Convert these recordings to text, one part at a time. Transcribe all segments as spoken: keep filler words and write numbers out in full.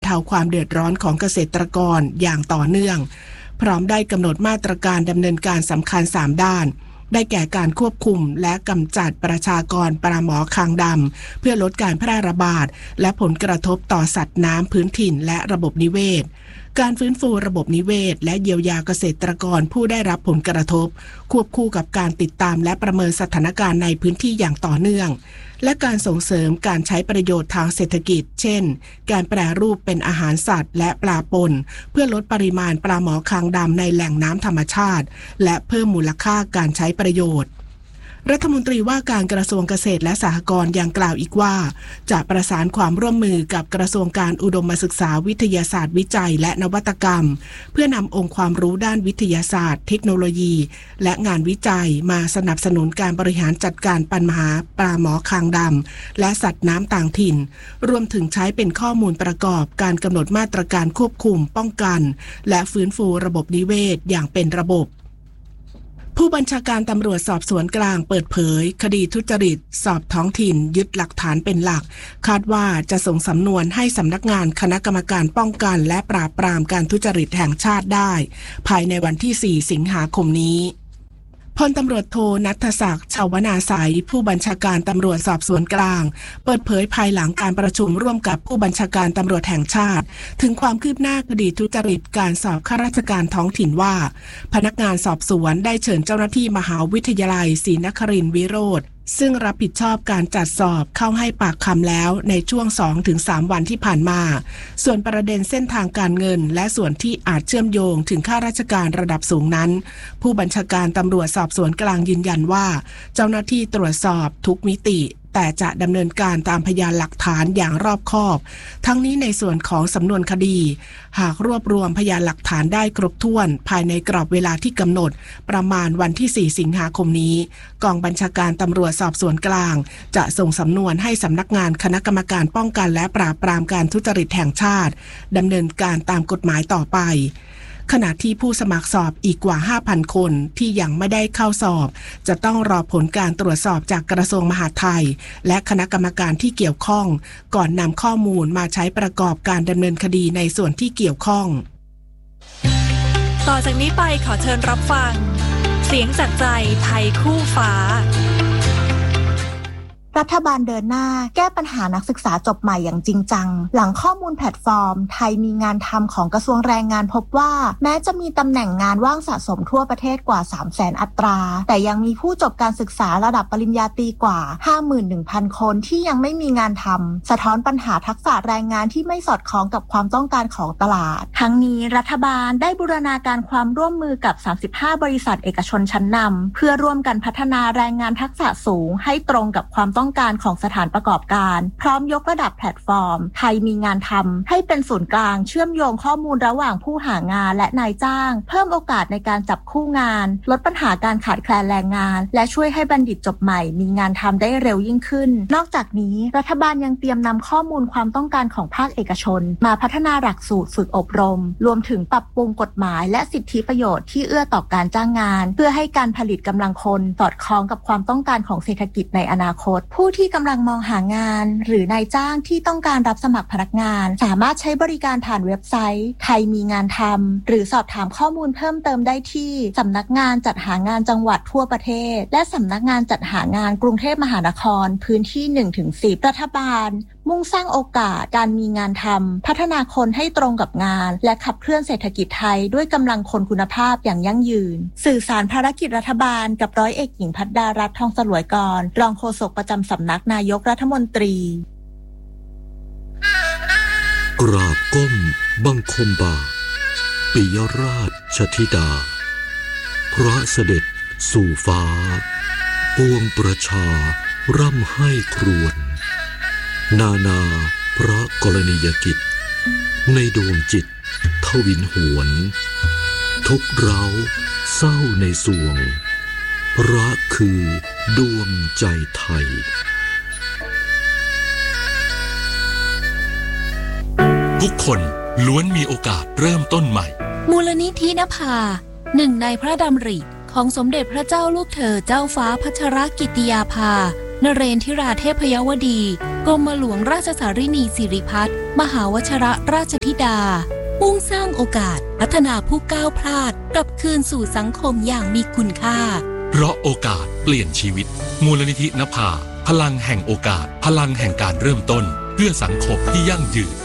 เทาความเดือดร้อนของเกษตรกรอย่างต่อเนื่องพร้อมได้กำหนดมาตรการดำเนินการสำคัญสามด้านได้แก่การควบคุมและกำจัดประชากรปลาหมอคางดำเพื่อลดการแพร่ระบาดและผลกระทบต่อสัตว์น้ำพื้นถิ่นและระบบนิเวศการฟื้นฟูระบบนิเวศและเยียวยาเกษตรกรผู้ได้รับผลกระทบควบคู่กับการติดตามและประเมินสถานการณ์ในพื้นที่อย่างต่อเนื่องและการส่งเสริมการใช้ประโยชน์ทางเศรษฐกิจเช่นการแปรรูปเป็นอาหารสัตว์และปลาปนเพื่อลดปริมาณปลาหมอคางดำในแหล่งน้ำธรรมชาติและเพิ่มมูลค่าการใช้ประโยชน์รัฐมนตรีว่าการกระทรวงเกษตรและสหกรณ์ยังกล่าวอีกว่าจะประสานความร่วมมือกับกระทรวงการอุดมศึกษาวิทยาศาสตร์วิจัยและนวัตกรรมเพื่อนำองค์ความรู้ด้านวิทยาศาสตร์เทคโนโลยีและงานวิจัยมาสนับสนุนการบริหารจัดการปัญหาปลาหมอคางดำและสัตว์น้ำต่างถิ่นรวมถึงใช้เป็นข้อมูลประกอบการกำหนดมาตรการควบคุมป้องกันและฟื้นฟูระบบนิเวศอย่างเป็นระบบผู้บัญชาการตำรวจสอบสวนกลางเปิดเผยคดีทุจริตสอบท้องถิ่นยึดหลักฐานเป็นหลักคาดว่าจะส่งสำนวนให้สำนักงานคณะกรรมการป้องกันและปราบปรามการทุจริตแห่งชาติได้ภายในวันที่สี่สิงหาคมนี้พลตำรวจโทณัฐศักดิ์ ชาวนาสายผู้บัญชาการตำรวจสอบสวนกลางเปิดเผยภายหลังการประชุมร่วมกับผู้บัญชาการตำรวจแห่งชาติถึงความคืบหน้าคดีทุจริตการสอบข้าราชการท้องถิ่นว่าพนักงานสอบสวนได้เชิญเจ้าหน้าที่มหาวิทยาลัยศรีนครินทร์วิโรธซึ่งรับผิดชอบการจัดสอบเข้าให้ปากคำแล้วในช่วง สองถึงสาม วันที่ผ่านมาส่วนประเด็นเส้นทางการเงินและส่วนที่อาจเชื่อมโยงถึงข้าราชการระดับสูงนั้นผู้บัญชาการตำรวจสอบสวนกลางยืนยันว่าเจ้าหน้าที่ตรวจสอบทุกมิติแต่จะดำเนินการตามพยานหลักฐานอย่างรอบคอบทั้งนี้ในส่วนของสำนวนคดีหากรวบรวมพยานหลักฐานได้ครบถ้วนภายในกรอบเวลาที่กำหนดประมาณวันที่สี่สิงหาคมนี้กองบัญชาการตำรวจสอบสวนกลางจะส่งสำนวนให้สำนักงานคณะกรรมการป้องกันและปราบปรามการทุจริตแห่งชาติดำเนินการตามกฎหมายต่อไปขณะที่ผู้สมัครสอบอีกกว่า ห้าพัน คนที่ยังไม่ได้เข้าสอบจะต้องรอผลการตรวจสอบจากกระทรวงมหาดไทยและคณะกรรมการที่เกี่ยวข้องก่อนนำข้อมูลมาใช้ประกอบการดำเนินคดีในส่วนที่เกี่ยวข้องต่อจากนี้ไปขอเชิญรับฟังเสียงจากใจไทยคู่ฟ้ารัฐบาลเดินหน้าแก้ปัญหานักศึกษาจบใหม่อย่างจริงจังหลังข้อมูลแพลตฟอร์มไทยมีงานทำของกระทรวงแรงงานพบว่าแม้จะมีตำแหน่งงานว่างสะสมทั่วประเทศกว่า สามแสน อัตราแต่ยังมีผู้จบการศึกษาระดับปริญญาตรีกว่า ห้าหมื่นหนึ่งพัน คนที่ยังไม่มีงานทำสะท้อนปัญหาทักษะแรงงานที่ไม่สอดคล้องกับความต้องการของตลาดทั้งนี้รัฐบาลได้บูรณาการความร่วมมือกับสามสิบห้าบริษัทเอกชนชั้นนำเพื่อร่วมกันพัฒนาแรงงานทักษะสูงให้ตรงกับความต้องการของสถานประกอบการพร้อมยกระดับแพลตฟอร์มไทยมีงานทำให้เป็นศูนย์กลางเชื่อมโยงข้อมูลระหว่างผู้หางานและนายจ้างเพิ่มโอกาสในการจับคู่งานลดปัญหาการขาดแคลนแรงงานและช่วยให้บัณฑิตจบใหม่มีงานทำได้เร็วยิ่งขึ้นนอกจากนี้รัฐบาลยังเตรียมนำข้อมูลความต้องการของภาคเอกชนมาพัฒนาหลักสูตรฝึกอบรมรวมถึงปรับปรุงกฎหมายและสิทธิประโยชน์ที่เอื้อต่อการจ้างงานเพื่อให้การผลิตกำลังคนสอดคล้องกับความต้องการของเศรษฐกิจในอนาคตผู้ที่กำลังมองหางานหรือนายจ้างที่ต้องการรับสมัครพนักงานสามารถใช้บริการผ่านเว็บไซต์ไทยมีงานทำหรือสอบถามข้อมูลเพิ่มเติมได้ที่สำนักงานจัดหางานจังหวัดทั่วประเทศและสำนักงานจัดหางานกรุงเทพมหานครพื้นที่ หนึ่งถึงสิบ รัฐบาลมุ่งสร้างโอกาสการมีงานทำพัฒนาคนให้ตรงกับงานและขับเคลื่อนเศรษฐกิจไทยด้วยกำลังคนคุณภาพอย่างยั่งยืนสื่อสารภารกิจรัฐบาลกับร้อยเอกหญิงพัฒดารัตน์ทองสลวยกรรองโฆษกประจำสำนักนายกรัฐมนตรีกราบก้มบังคมบาทปิยราชธิดาพระเสด็จสู่ฟ้าปวงประชาร่ำให้ครวญนานาพระกรณียกิจในดวงจิตทวินหวนทุกเร้าเศร้าในสวงรักคือดวงใจไทยทุกคนล้วนมีโอกาสเริ่มต้นใหม่มูลนิธินภาหนึ่งในพระดำริของสมเด็จพระเจ้าลูกเธอเจ้าฟ้าพัชรกิติยาภานเรนทิราเทพยวดีกรมหลวงราชสารินีสิริพัฒน์มหาวชรราชธิดามุ่งสร้างโอกาสพัฒนาผู้ก้าวพลาดกลับคืนสู่สังคมอย่างมีคุณค่าเพราะโอกาสเปลี่ยนชีวิตมูลนิธินภาพลังแห่งโอกาสพลังแห่งการเริ่มต้นเพื่อสังคมที่ยั่งยืน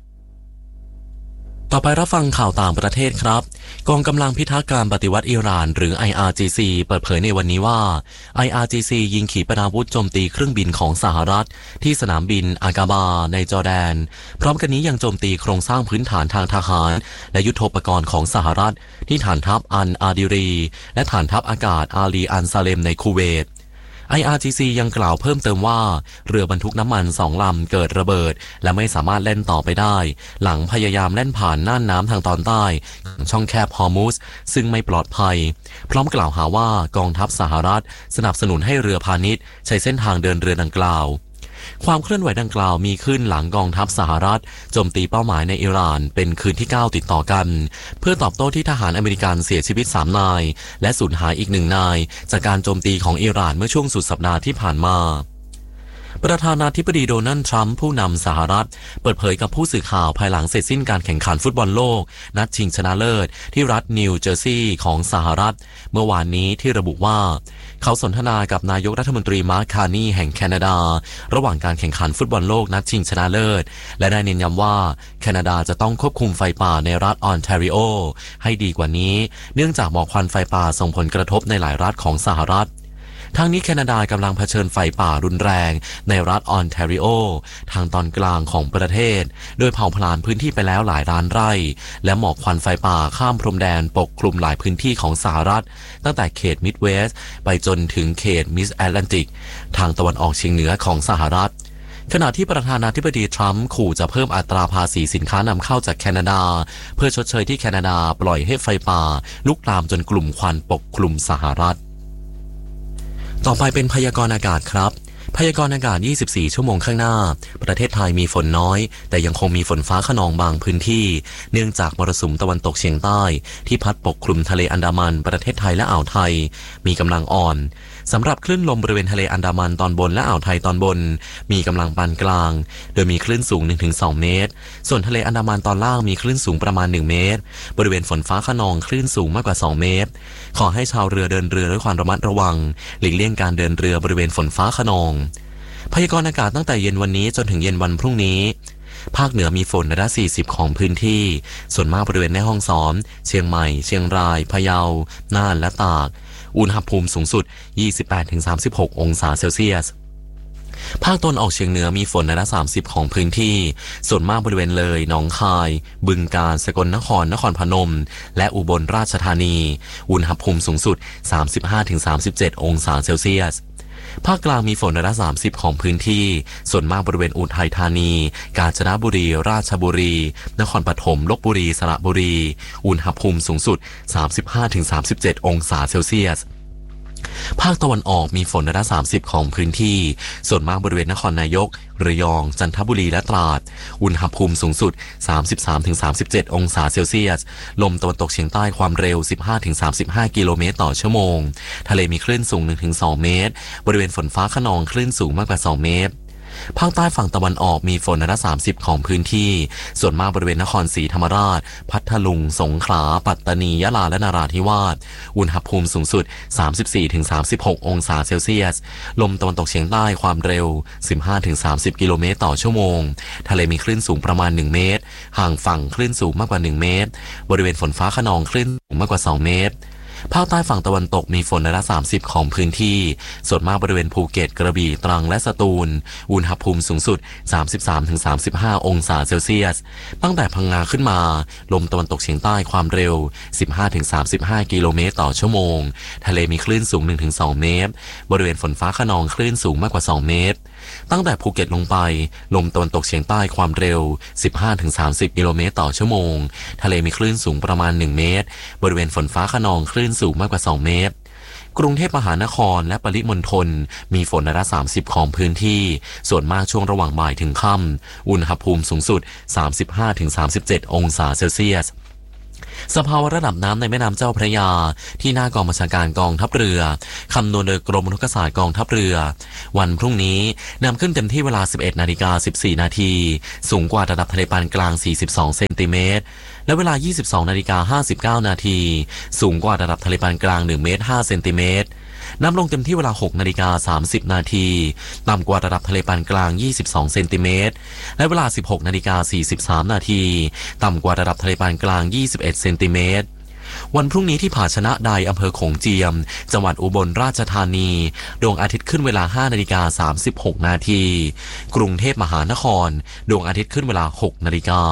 ต่อไปรับฟังข่าวต่างประเทศครับกองกำลังพิทักษ์การปฏิวัติอิหร่านหรือ ไอ อาร์ จี ซี เปิดเผยในวันนี้ว่า ไอ อาร์ จี ซี ยิงขีปนาวุธโจมตีเครื่องบินของสหรัฐที่สนามบินอากาบาในจอร์แดนพร้อมกันนี้ยังโจมตีโครงสร้างพื้นฐานทางทหารและยุทโธปกรณ์ของสหรัฐที่ฐานทัพอัลอาดิรีและฐานทัพอากาศอาลีอันซาเลมในคูเวตไอ อาร์ จี ซี ยังกล่าวเพิ่มเติมว่าเรือบรรทุกน้ำมันสองลำเกิดระเบิดและไม่สามารถเล่นต่อไปได้หลังพยายามเล่นผ่านน่านน้ำทางตอนใต้ช่องแคบฮอร์มุสซึ่งไม่ปลอดภัยพร้อมกล่าวหาว่ากองทัพสหรัฐสนับสนุนให้เรือพาณิชย์ใช้เส้นทางเดินเรือดังกล่าวความเคลื่อนไหวดังกล่าวมีขึ้นหลังกองทัพสหรัฐโจมตีเป้าหมายในอิหร่านเป็นคืนที่เก้าติดต่อกันเพื่อตอบโต้ที่ทหารอเมริกันเสียชีวิตสามนายและสูญหายอีกหนึ่งนายจากการโจมตีของอิหร่านเมื่อช่วงสุดสัปดาห์ที่ผ่านมาประธานาธิบดีโดนัลด์ทรัมป์ผู้นำสหรัฐเปิดเผยกับผู้สื่อข่าวภายหลังเสร็จสิ้นการแข่งขันฟุตบอลโลกนัดชิงชนะเลิศที่รัฐนิวเจอร์ซีย์ของสหรัฐเมื่อวานนี้ที่ระบุว่าเขาสนทนากับนายกรัฐมนตรีมาร์ค คาร์นีแห่งแคนาดาระหว่างการแข่งขันฟุตบอลโลกนัดชิงชนะเลิศและได้เน้นย้ำว่าแคนาดาจะต้องควบคุมไฟป่าในรัฐออนแทรีโอให้ดีกว่านี้เนื่องจากหมอกควันไฟป่าส่งผลกระทบในหลายรัฐของสหรัฐทางนี้แคนาดากำลังเผชิญไฟป่ารุนแรงในรัฐออนแทรีโอทางตอนกลางของประเทศโดยเผาผลาญพื้นที่ไปแล้วหลายล้านไร่และหมอกควันไฟป่าข้ามพรมแดนปกคลุมหลายพื้นที่ของสหรัฐตั้งแต่เขตมิดเวสต์ไปจนถึงเขตมิดแอตแลนติกทางตะวันออกเฉียงเหนือของสหรัฐขณะที่ประธานาธิบดีทรัมป์ขู่จะเพิ่มอัตราภาษีสินค้านำเข้าจากแคนาดาเพื่อชดเชยที่แคนาดาปล่อยให้ไฟป่าลุกลามจนกลุ่มควันปกคลุมสหรัฐต่อไปเป็นพยากรณ์อากาศครับพยากรณ์อากาศยี่สิบสี่ชั่วโมงข้างหน้าประเทศไทยมีฝนน้อยแต่ยังคงมีฝนฟ้าคะนองบางพื้นที่เนื่องจากมรสุมตะวันตกเฉียงใต้ที่พัดปกคลุมทะเลอันดามันประเทศไทยและอ่าวไทยมีกำลังอ่อนสำหรับคลื่นลมบริเวณทะเลอันดามันตอนบนและอ่าวไทยตอนบนมีกำลังปานกลางโดยมีคลื่นสูง หนึ่งถึงสอง เมตรส่วนทะเลอันดามันตอนล่างมีคลื่นสูงประมาณหนึ่งเมตรบริเวณฝนฟ้าคะนองคลื่นสูงมากกว่าสองเมตรขอให้ชาวเรือเดินเรือด้วยความระมัดระวังหลีกเลี่ยงการเดินเรือบริเวณฝนฟ้าคะนองพยากรณ์อากาศตั้งแต่เย็นวันนี้จนถึงเย็นวันพรุ่งนี้ภาคเหนือมีฝนร้อยละสี่สิบของพื้นที่ส่วนมากบริเวณแม่ฮ่องสอนเชียงใหม่เชียงรายพะเยาน่านและตากอุณหภูมิสูงสุด ยี่สิบแปดถึงสามสิบหก องศาเซลเซียสภาคตะวันออกเฉียงเหนือมีฝนร้อยละสามสิบของพื้นที่ส่วนมากบริเวณเลยหนองคายบึงกาฬสกลนครนครพนมและอุบลราชธานีอุณหภูมิสูงสุด สามสิบห้าถึงสามสิบเจ็ด องศาเซลเซียสภาคกลางมีฝนร้อยละสามสิบของพื้นที่ส่วนมากบริเวณอุทัยธานีกาญจนบุรีราชบุรีนครปฐมลพบุรีสระบุรีอุณหภูมิสูงสุด สามสิบห้าถึงสามสิบเจ็ด องศาเซลเซียสภาคตะวันออกมีฝนร้อยละสามสิบของพื้นที่ส่วนมากบริเวณนครนายกระยองจันทบุรีและตราดอุณหภูมิสูงสุด สามสิบสามถึงสามสิบเจ็ด องศาเซลเซียสลมตะวันตกเฉียงใต้ความเร็ว สิบห้าถึงสามสิบห้า กิโลเมตรต่อชั่วโมงทะเลมีคลื่นสูง หนึ่งถึงสอง เมตรบริเวณฝนฟ้าคะนองคลื่นสูงมากกว่าสองเมตรภาคใต้ฝั่งตะวันออกมีฝนร้อยละสามสิบของพื้นที่ส่วนมากบริเวณนครศรีธรรมราชพัทลุงสงขลาปัตตานียะลาและนราธิวาสอุณหภูมิสูงสุด สามสิบสี่ถึงสามสิบหก องศาเซลเซียสลมตะวันตกเฉียงใต้ความเร็ว สิบห้าถึงสามสิบ กิโลเมตรต่อชั่วโมงทะเลมีคลื่นสูงประมาณหนึ่งเมตรห่างฝั่งคลื่นสูงมากกว่าหนึ่งเมตรบริเวณฝนฟ้าคะนองคลื่นสูงมากกว่าสองเมตรภาคใต้ฝั่งตะวันตกมีฝนร้อยละสามสิบของพื้นที่ส่วนมากบริเวณภูเก็ตกระบี่ตรังและสตูลอุณหภูมิสูงสุด สามสิบสามถึงสามสิบห้า องศาเซลเซียสตั้งแต่พังงาขึ้นมาลมตะวันตกเฉียงใต้ความเร็ว สิบห้าถึงสามสิบห้า กิโลเมตรต่อชั่วโมงทะเลมีคลื่นสูง หนึ่งถึงสอง เมตรบริเวณฝนฟ้าคะนองคลื่นสูงมากกว่าสองเมตรตั้งแต่ภูเก็ตลงไปลมตะวันตกเฉียงใต้ความเร็ว สิบห้าถึงสามสิบ กิโลเมตรต่อชั่วโมงทะเลมีคลื่นสูงประมาณหนึ่งเมตรบริเวณฝนฟ้าคะนองคลื่นสูงมากกว่าสองเมตรกรุงเทพมหานครและปริมณฑลมีฝนร้อยละสามสิบของพื้นที่ส่วนมากช่วงระหว่างบ่ายถึงค่ำอุณหภูมิสูงสุด สามสิบห้าถึงสามสิบเจ็ด องศาเซลเซียสสภาวะระดับน้ำในแม่น้ำเจ้าพระยาที่หน้ากองบัญชาการกองทัพเรือคำนวณโดยกรมอุทกศาสตร์กองทัพเรือวันพรุ่งนี้นำขึ้นเต็มที่เวลา สิบเอ็ดนาฬิกาสิบสี่นาทีสูงกว่าระดับทะเลปานกลางสี่สิบสองเซนติเมตรและเวลา ยี่สิบสองนาฬิกาห้าสิบเก้านาทีสูงกว่าระดับทะเลปานกลางหนึ่งเมตรห้าเซนติเมตรน้ำลงเต็มที่เวลา หกนาฬิกาสามสิบนาทีต่ำกว่าระดับทะเลปานกลางยี่สิบสองเซนติเมตรและเวลา สิบหกนาฬิกาสี่สิบสามนาทีต่ำกว่าระดับทะเลปานกลางยี่สิบเอ็ดเซนติเมตรวันพรุ่งนี้ที่ผาชนะใดอำเภอโขงเจียมจังหวัดอุบลราชธานีดวงอาทิตย์ขึ้นเวลา ห้านาฬิกาสามสิบหกนาทีกรุงเทพมหานครดวงอาทิตย์ขึ้นเวลา หกนาฬิกา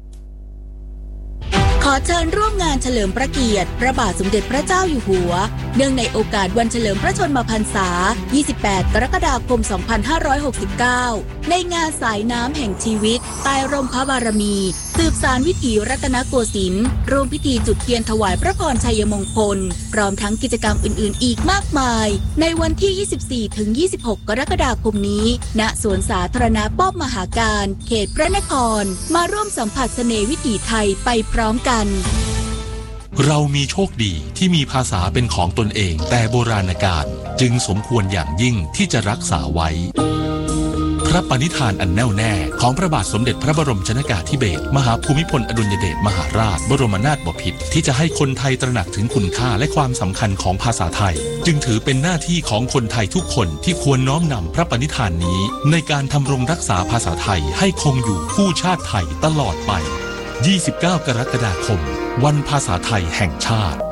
ขอเชิญร่วมงานเฉลิมพระเกียรติพระบาทสมเด็จพระเจ้าอยู่หัวเนื่องในโอกาสวันเฉลิมพระชนมพรรษายี่สิบแปดกรกฎาคมสองพันห้าร้อยหกสิบเก้าในงานสายน้ำแห่งชีวิตใต้ร่มพระบารมีสืบสานวิถีรัตนโกสินทร์ร่วมพิธีจุดเทียนถวายพระพรชัยมงคลพร้อมทั้งกิจกรรมอื่นๆอีกมากมายในวันที่ ยี่สิบสี่ถึงยี่สิบหก กรกฎาคมนี้ณสวนสาธารณะป้อมมหาการเขตพระนครมาร่วมสัมผัสเสน่ห์วิถีไทยไปพร้อมกันเรามีโชคดีที่มีภาษาเป็นของตนเองแต่โบราณกาลจึงสมควรอย่างยิ่งที่จะรักษาไว้พระปณิธานอันแน่วแน่ของพระบาทสมเด็จพระบรมชนกาธิเบศรมหาภูมิพลอดุลยเดชมหาราชบรมนาถบพิตรที่จะให้คนไทยตระหนักถึงคุณค่าและความสำคัญของภาษาไทยจึงถือเป็นหน้าที่ของคนไทยทุกคนที่ควรน้อมนำพระปณิธานนี้ในการทำรงรักษาภาษาไทยให้คงอยู่คู่ชาติไทยตลอดไปยี่สิบเก้ากรกฎาคมวันภาษาไทยแห่งชาติ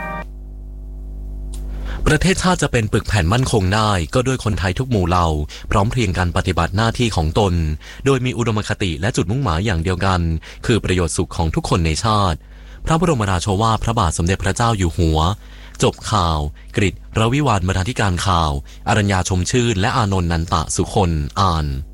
ประเทศชาติจะเป็นปึกแผ่นมั่นคงได้ก็ด้วยคนไทยทุกหมู่เหล่าพร้อมเพรียงกันปฏิบัติหน้าที่ของตนโดยมีอุดมคติและจุดมุ่งหมายอย่างเดียวกันคือประโยชน์สุขของทุกคนในชาติพระบรมราโชวาทพระบาทสมเด็จพระเจ้าอยู่หัวจบข่าวกฤษ รวิวาทบรรณาธิการข่าวอรัญญาชมชื่นและอานนท์นันตะสุคนอ่าน